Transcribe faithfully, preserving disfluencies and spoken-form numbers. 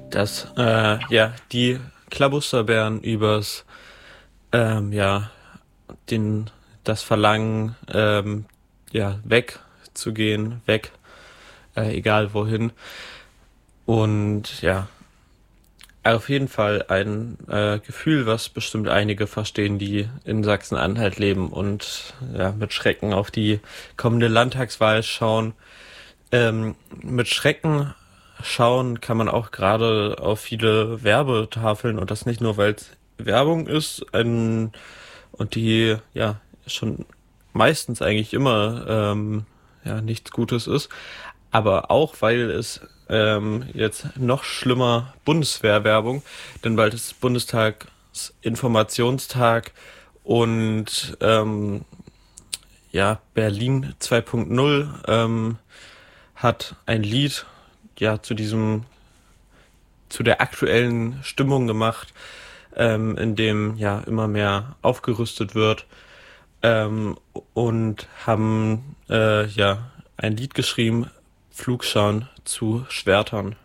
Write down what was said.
dass äh, ja die Klabusterbären übers ähm, ja den das Verlangen ähm, ja wegzugehen, weg, äh, egal wohin. Und ja, auf jeden Fall ein äh, Gefühl, was bestimmt einige verstehen, die in Sachsen-Anhalt leben und ja, mit Schrecken auf die kommende Landtagswahl schauen. Ähm, mit Schrecken schauen kann man auch gerade auf viele Werbetafeln, und das nicht nur, weil es Werbung ist, ein, und die ja schon meistens eigentlich immer ähm, ja nichts Gutes ist, aber auch weil es ähm, jetzt noch schlimmer Bundeswehrwerbung, denn bald ist Bundestagsinformationstag und ähm, ja, Berlin zwei Punkt null ähm, hat ein Lied ja zu diesem zu der aktuellen Stimmung gemacht, ähm, in dem ja immer mehr aufgerüstet wird, ähm, und haben äh, ja ein Lied geschrieben, Flugschauen zu Schwertern.